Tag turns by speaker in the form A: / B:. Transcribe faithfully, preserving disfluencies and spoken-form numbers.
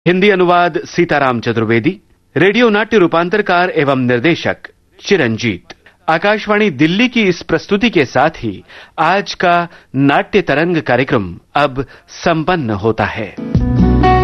A: हिंदी अनुवाद सीताराम चतुर्वेदी। रेडियो नाट्य रूपांतरकार एवं निर्देशक चिरंजीत। आकाशवाणी दिल्ली की इस प्रस्तुति के साथ ही आज का नाट्य तरंग कार्यक्रम अब संपन्न होता है।